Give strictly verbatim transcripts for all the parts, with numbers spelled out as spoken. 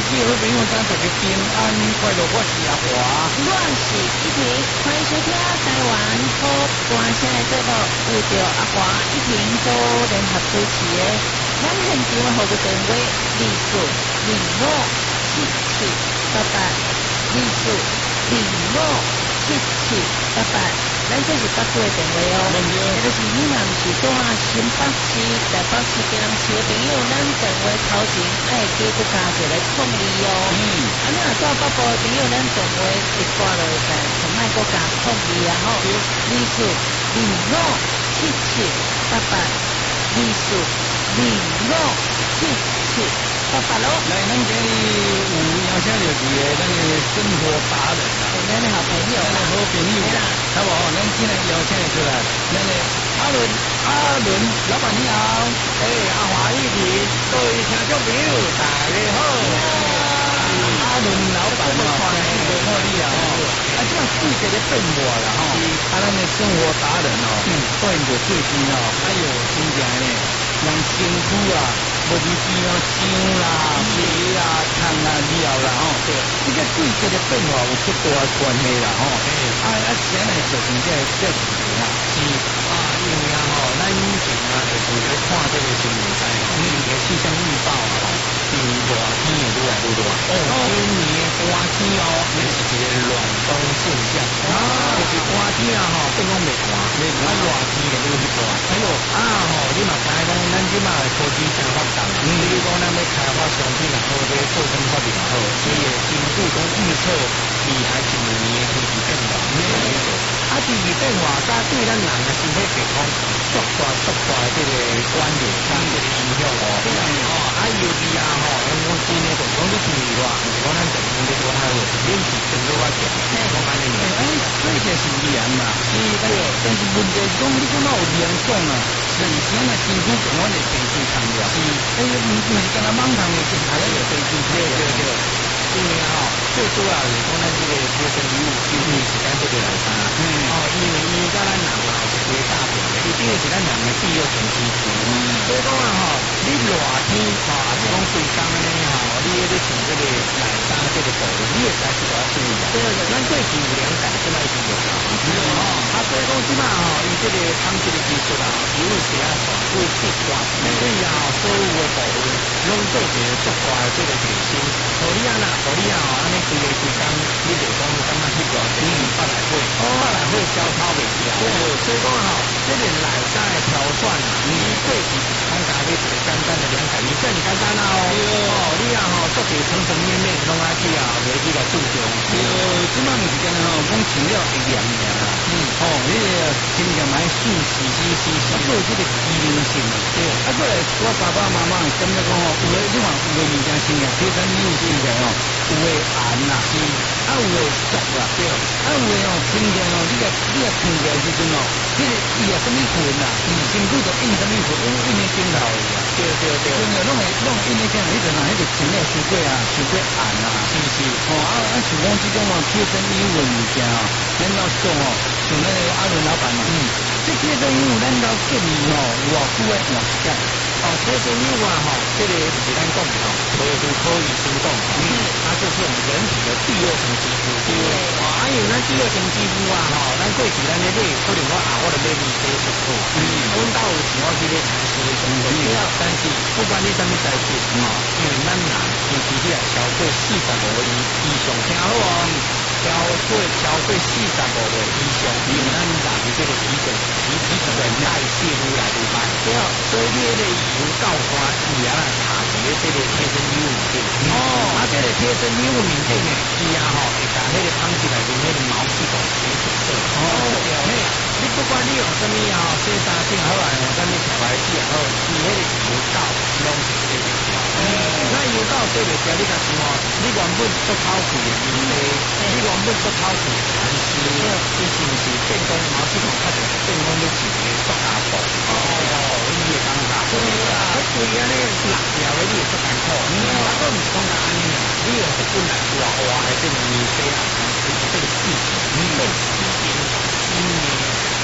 各位朋友，咱大家平安快乐，我是阿华， 我是依婷，欢迎收听台湾好歌声的节目，有着阿华、依婷所联合主持的。咱现场的服务电话：二四零五七七八八，二四零五七七八八。咱这是北区的电话哦，这就是你若毋是住啊新北市、台北市、基隆市的朋友，咱电话头前爱记得加一个创意哦。嗯，啊，你若住北部的朋友，咱电话一挂落来，从卖个加创意啊吼。二四零五七七八八，二四零五七七八八咯。 来，咱今日有邀请到几个咱的生活达人啊， 咱的好朋友， 咱的好朋友啦，好不好？咱今日邀请出来，咱的阿伦，阿伦老板你好， 哎，阿华一婷，各位听众朋友，大家好。 阿伦老板哦，不错你啊哦，啊，这样季节的变化啦吼，啊，咱的生活达人哦，嗯，发现到最近哦，哎呦，真正呢，人身躯啊。无离边啊，伤啦、皮啦、虫啦、尿啦吼，这个季节的变化有足大的关系啦吼。啊啊，先来造成这个这问题啊。 是啊，因为啊吼，咱以前啊就是咧看这个新闻台，每年气象预报啊吼，是热天会愈来愈热。哦，今年的寒天哦，那是一个暖冬现象。啊，就是寒天啊吼，变讲袂寒，袂寒，热天就愈去热。哎呦，啊吼，你嘛知讲，咱即马的科技真发达。嗯，比如讲，咱要开发商品也好，这个做生发明也好，所以经过讲预测未来一年的天气变化，没有错。啊，天气变化，甲对咱人的身体健康足大足大的这个关联，加这个影响哦。对啊，哦，啊，尤其啊吼，咱讲今年就是讲你天气热，毋是讲咱整天在多太热，天气真多啊热，讲安尼。 哎，这个是凉嘛，是对，但是问题是讲你感觉有凉爽啊，是以前的身躯跟我的皮肤差了，是，哎，唔唔是干那满堂的，是还要有皮肤差了，对对。 因为啊，最主要是讲咱这个贴身衣物，其实是咱这个来衫。嗯。哦，因为因为甲咱人啊是规大片的，伊这个是咱人的第二层肌肤。嗯。所以讲啊吼，你热天吼，还是讲规工安尼吼，你咧穿这个来衫这个部分，你也开始就要注意啊。对对，咱过去有凉感，即摆已经无了。嗯。哦，啊，所以讲即摆吼，伊这个汤这个技术啊，尤其啊，全部变化，所以啊，所有的部分拢做一个足大的这个提升。互你啊呐，互你啊吼，安尼规个规工，你袂讲感觉迄个嗯发来火，发来火消泡袂掉。对，所以讲吼，这个内衫的挑选啊，你过去通常你一个简单的凉感，你这很简单啦哦。哦，你啊吼，做个层层面面拢爱去啊，袂去来注重。 呃，即摆毋是干吼，讲穿了会凉尔啦。嗯。哦，你经常买数洗洗洗洗，做这个机能性的。对。啊，过来我爸爸妈妈感觉讲吼，有诶你看有诶物件穿起来，贴身衣物穿起来吼，有诶寒啦，是，啊有诶湿啦，对，啊有诶吼穿起来吼，你个你个穿起来时阵吼，迄个伊也什么裙啦，身躯就印什么裙，印印诶顶头诶啦。对对对。真诶，拢会拢会印诶顶头，迄阵啊，迄个穿了伤过啊，伤过寒啊。是是。哦，啊啊，像讲即种哦贴身衣物诶物件哦，咱要讲哦，像那个阿伦老板嘛，嗯，这贴身衣物咱要建议哦，偌久诶用时间。 哦，贴身衣物啊，哈，这个就是咱讲的哈，皮肤可以生动，嗯，它就是我们人体的第二层肌肤，对，哦，还有咱第二层肌肤啊，哈，咱过去咱的内，可能我啊，我的内面接触过，嗯，阮到有时候去咧尝试的时候，对啊，但是不管你什么材质，哦，因为咱人尤其是啊，超过四十五个以以上，听好哦，超过超过四十五个以上，因为咱人这个体重体体重的代谢愈来愈慢，对啊。所以你迄个油到花，主要啊擦伫咧这个贴身衣物面顶。哦，啊，这个贴身衣物面顶呢，伊啊吼会甲迄个放起来面迄个毛细孔给阻塞。哦，对啊，嘿，你不管你用什么啊，洗衫精好啊，用什么漂白剂也好，伊迄个油到拢是洗袂掉。嗯，那油到洗袂掉，你甲想哦，你原本做透气的面皮，你原本做透气的汗湿，伊是毋是变讲毛细孔较侪变讲你是一个塑胶布？哦。你会感觉，对啊，啊，规安尼辣条的你会足艰苦，嗯，啊，佫毋是讲甲安尼啦，你用是本来滑滑的这种面皮啊，这个细皮，嗯，细皮细面，做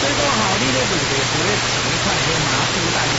以讲吼，你咧问题是咧穿一款迄麻布袋啦，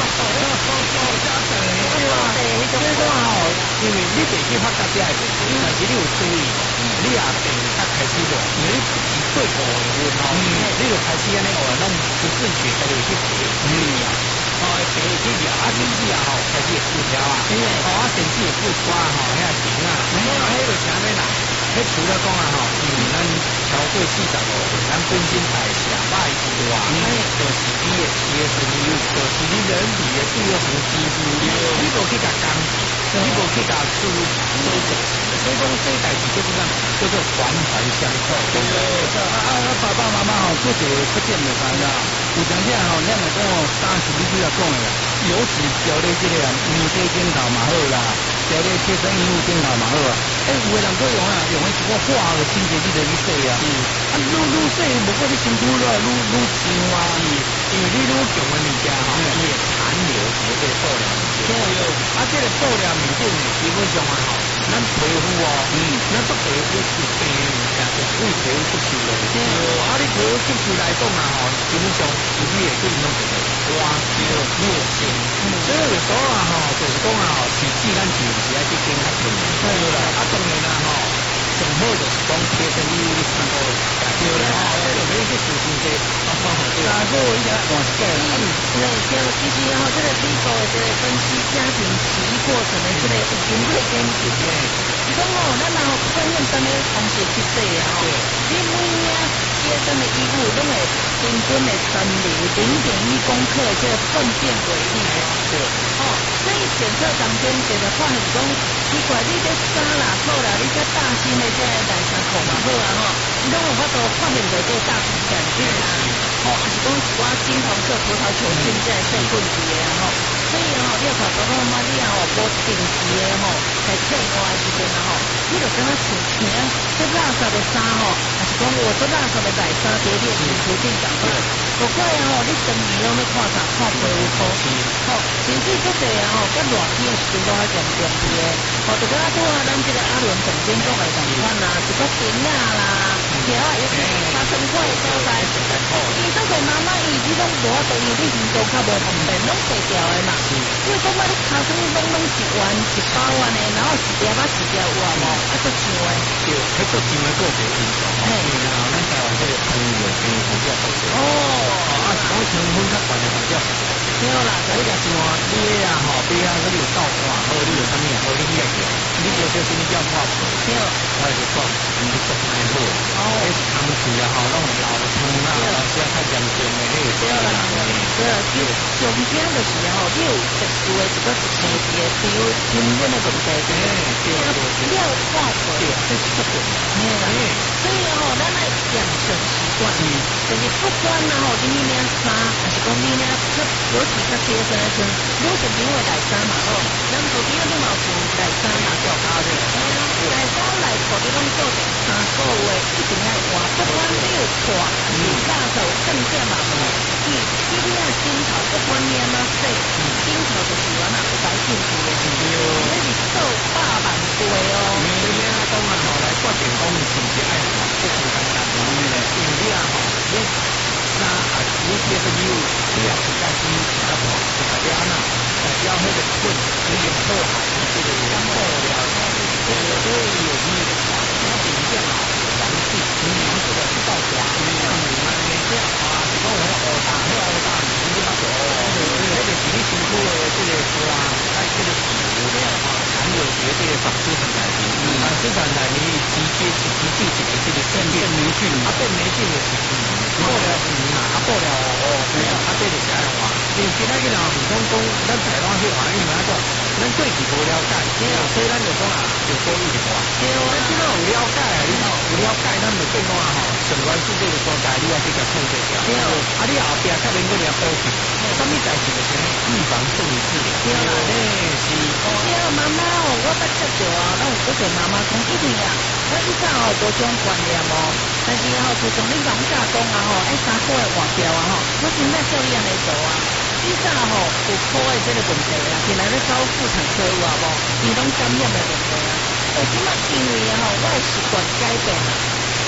对啊，所以讲吼，因为你袂去发觉这个问题，但是你有注意，你也变较开始了，因为你自己对过的问吼，你就开始安尼学，咱不自觉开始去学，嗯，哦，学去咬啊，甚至啊吼，开始会不条啊，哦啊，甚至会不抓吼，遐绳啊，啊，迄就啥物啦？迄除了讲啊吼，因为咱超过四十五岁，咱本身代谢歹之外，就是你的血栓有，就是你人体的第二层肌肤，你无去甲降低，你无去甲注修正，所以讲这代志就是讲叫做环环相扣。对对对，啊啊啊！爸爸妈妈吼，做一个不见的啥啦，有当时吼，咱来讲吼，三十你拄要讲的啦，油脂调咧这个面色镜头嘛好啦，调咧贴身衣物镜头嘛好啊。哎，有的人佫用啊，用迄一个化学清洁剂来去洗啊，啊，愈愈洗，无过你身躯愈愈愈脏啊， 因为你愈强的物件吼，伊会残留一个布料面顶，啊，这个布料面顶呢，基本上啊吼，咱皮肤哦，嗯，咱做皮肤有病的物件，就是为皮肤吸收的，啊，你皮肤吸收来讲啊吼，基本上有你会对拢一个刮掉弱性，所以有时候啊吼，就是讲啊吼，体质咱就是爱去跟较重要，对啦，啊，当然啦吼。上好就是讲贴身衣物你穿过的时间，对啦，这就免去注重这，啊，好好对。 大哥，我一下换一个， 嗯，对，就其实吼，这个美国的这个分析家庭起义过程的这个有经过检视的，是讲吼，咱若吼不认真的方式去洗啊吼，你每领贴身的衣物拢会平均的残留零点一公克这个粪便为例哦，对，哦，所以检测当中这个发现讲，奇怪，你这衫啦、裤啦，你这大新的这个内衫裤嘛好啊吼，你拢有法度发现到这个大肠杆菌啊，哦，还是讲是我金黄色葡萄球菌这个细菌子的啊吼，所以吼，你要爸爸妈妈你啊吼无定时的吼来测我的时阵啊吼，你就跟他数钱，这垃圾的衫吼，还是讲我这垃圾的内衫在你的身躯顶上块，不过啊吼，你长期拢要看啥看皮肤科，吼，甚至这个啊吼，跟热天的时阵都还严重啲的，吼，就跟啊拄啊咱这个阿伦总监讲的同款啦，一个顶啊啦，条啊，尤其发生过的所在，伊都是妈妈伊这种无法度，因为你运动较无方便，拢白掉的嘛，所以讲啊，你尻川拢拢一丸一包丸的，然后一条啊一条有啊无，啊足像的， 对，迄足像的个别运动，嘿，然后咱台湾这个朋友跟比较多些，哦，啊，是讲成分较悬的比较少， 对啦， 所以讲是话，你啊吼，比啊你有倒换，好，你有啥物好，你也有，你有就是你叫泡水，对，我就讲，你做太好，哦，迄汤水啊吼，拢老汤啦，老些较严重的迄个，对啦， 对，就中间的时候，你有特殊的一个是前期的，比如根本的问题，对，对，你要泡水，这是不对，嘿啦，所以吼，咱来养成习惯，就是不管啊吼，你领衫，还是讲你领较尤其较贴身的穿，你有特别的内衫嘛吼，咱旁边你嘛有穿内衫嘛，吊高的，内衫内裤你拢做成三个月，一定要换，不管你有破，还是垃圾有剩点嘛吼，伊你领顶头不管你安怎洗，顶头就是原来有白进去的，那是做百万倍哦。 所以啊，讲啊吼，来决定讲是不是爱换，这很简单，因为呢，因为你啊吼，你那啊，你贴身衣物，你也是在身体较好，就代表安那，代表迄个菌，你用好好，这个布料，这个所以有你的话，你顶下啊，黄色，你描述的是到黄像你们那这样啊，是讲我黑大，黑黑大，你就把哦，这个是你身躯的这个花，哎，这个皮肤了啊，含有绝对的纺织层来源，纺织层来源直接是直接一个这个变变霉菌，啊变霉菌的是皮，布料皮嘛，啊布料哦，对啊，啊这就是安话，你其他个人唔讲讲，咱台湾去反映哪种，咱过去无了解，所以咱就讲啊，就多一点话，对啊，咱即马有了解啊，你有了解，咱就变讲啊吼，全全世界的所在，你要去甲控制掉，对啊，啊你后壁较能够了保持，什么代志就是预防胜于治疗，对啦，嘿是， 对啊，妈妈哦，我捌接到啊，咱有嗰个妈妈讲一定啊，我以前哦无种观念哦，但是哦自从你讲教讲啊吼，爱三个月换掉啊吼，我真正叫你安尼做啊。以前吼有科的这个问题啊，现在咧走妇产科有啊无，伊拢感染的问题啊。而即马因为啊吼，我的习惯改变啊，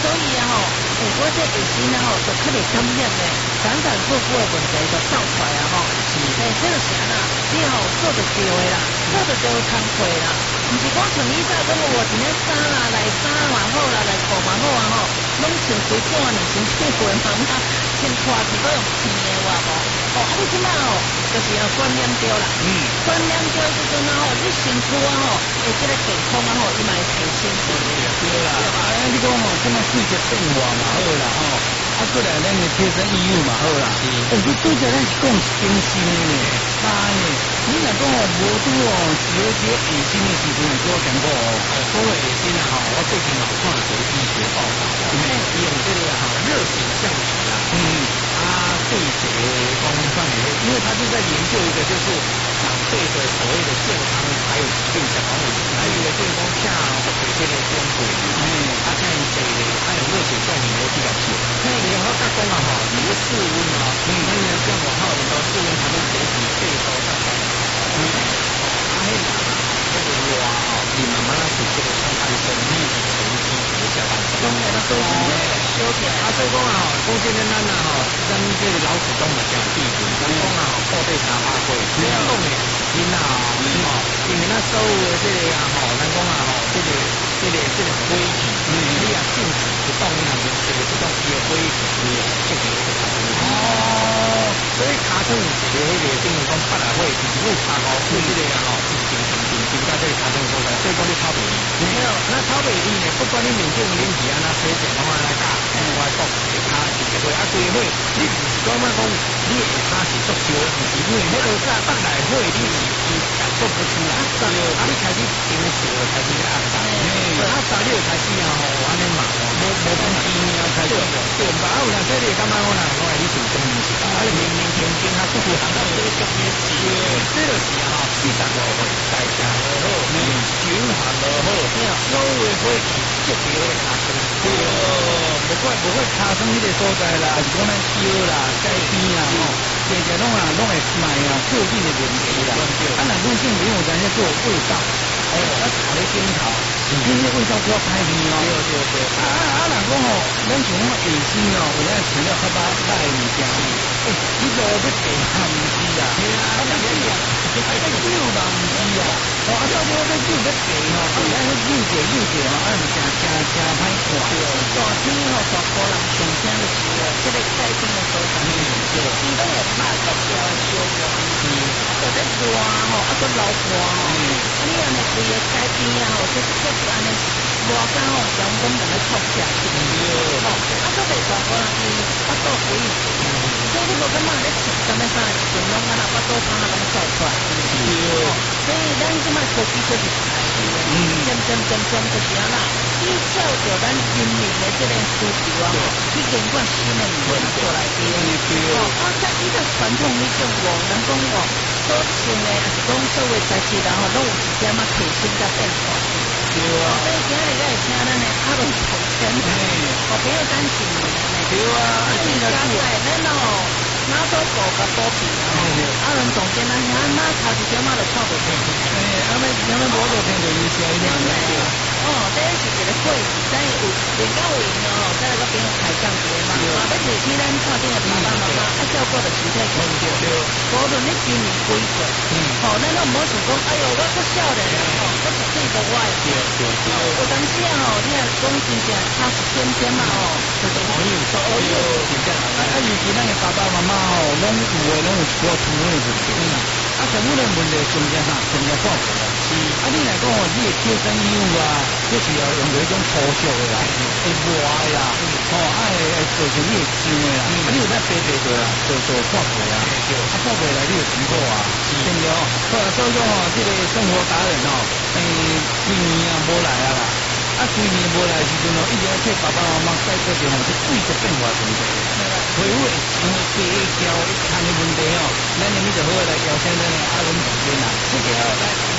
所以啊吼，诶，我这下身啊吼，就特别感染的，反反复复的问题就走出来啊吼。是，诶，这就是啦，你吼做得对的啦，做得对工课啦，毋是讲像以前讲我一年衫啦、内衫嘛好啦、内裤嘛好啊吼，拢穿几半年先去回妈妈，先拖去都用穿的话无。哦，啊，你即摆吼，就是要观念对啦。嗯。观念对时阵啊吼，你身躯啊吼，诶，这个健康啊吼，伊嘛会提升的。 对啦，啊，你讲吼，即摆季节变化嘛好啦吼，啊，过来咱的贴身衣物嘛好啦。是。哦，你拄则咱是讲是更新的呢，啥呢？你若讲吼无拄哦，是有这个下身的时阵，做感觉哦。 哦，说到下身啊吼，我最近有看了一个医学报道，伊用这个哈热显像仪啊，嗯，啊对这个方面，因为他是在研究一个就是长辈的所谓的健康还有疾病相关问题，还有一个健康下或者这个中国，嗯，他现在这个还有热显像仪都比较少，那你要他讲啊哈，你的室温啊，嗯，那你像我号的到室温才能给你背包上来，嗯，啊嘿啦，那个我啊，你慢慢是这个上半身立体成肌和下半身， 当然了，都是修起来。 啊，所以讲啊，讲现在咱啊吼，咱这个老祖宗嘛讲地主，咱讲啊吼，到底三百岁，你讲的囡仔哦，因为咱所有的这个啊吼，咱讲啊吼，这个这个这个规矩，你啊禁止不动那个这个不动这个规矩，你啊这个是卡通哦，所以卡通有一个迄个，等于讲八来岁，就是会查哦，对这个啊吼，进行进行进到这个卡通所在，所以讲你超袂离，没有，那超袂离呢，不管你年纪有年纪啊，那谁谁拢爱来教，我讲一卡一个会啊，规个会，你唔是讲嘛讲，你下卡是足少的，唔是因为迄个在八来岁你是是感受不出来，啊，你开始平时开始按打，啊，打你开始啊吼，安尼嘛，无无平时啊，开始对吧？有两说你感觉我啦，我来你做中医是吧？啊，你明明天天啊，不不谈到这个中医是，这就是啊，四十五岁代谢好，嗯，循环好，所有会接着的卡生， 对哦，不怪不会卡生迄个所在啦，是讲咱腰啦、改边啦吼，这些拢啊拢会买啊个人的问题啦。啊，若女性朋友在咧做味道，哦，啊，查咧检讨，因为味道比较歹味哦。 对对对。 啊啊啊！若讲吼，咱像讲下身哦，有咱穿了较巴歹的物件，诶，你路要地下毋是啦，啊，那是啊，啊，这酒嘛毋是啊，哦，啊，到尾我这酒要地吼，啊，咱去溜者溜者吼，啊，是真真真歹看。 大天吼，大波人上听就是这个改变的所在，伊都会拍足条的烧热，就咧热吼，啊，搁流汗吼，啊，你安尼规个改变啊吼，就是就是安尼热干吼，阳光就咧透下去，吼，啊，搁袂大波人伊腹肚肥，所以你无感觉咧穿什么衫的时阵，拢敢若腹肚汤啊拢走出来，所以咱即摆科技就是开始，渐渐渐渐就是安那。依照着咱人民的这个需求啊，去研发新的物件过来的。哦，啊，在依照传统迄种哦，人讲哦，所穿的还是讲所谓材质然后，拢有一点仔提升甲变化。对啊。所以今日咱会请咱的阿伦总监，哦，朋友咱请你呢。 对啊，啊， 你加在咱哦，哪都搞甲多平啊。阿伦总监咱咱哪头一点仔就看不见。 哎，阿妹，阿妹无多听到伊声音了。 哦，这是一个过程，但是有连到有闲哦，再来个朋友开讲一个嘛，啊，要是去咱看顶的爸爸妈妈，啊，照顾着身体健康，无论你今年几岁，哦，咱都唔好想讲，哎呦，我够少年啦，哦，我绝对无我的，有当时啊，吼，你若讲真正差一点点嘛，哦，就是可以，可以， 真正，啊啊，尤其咱的爸爸妈妈哦，拢有诶，拢有一个出门的问题，啊，出门的问题真正哈，真正看不了。是，啊，你来讲哦，你的贴身衣物啊，就是要用到一种粗俗的啦，会热的啦，哦，啊会会造成你会痒的啦，啊，你有在白白做啦，做做看过啊，啊看过来你就辛苦啊，对不对？好啊，所以讲哦，这个生活达人哦，诶，几年啊无来啊啦，啊几年无来的时阵哦，一定要替爸爸妈妈解决着吼，这季节变化问题，皮肤会长细条一看的问题哦，咱呢你就好来邀请咱的阿伦总监啦，谢谢哦，来。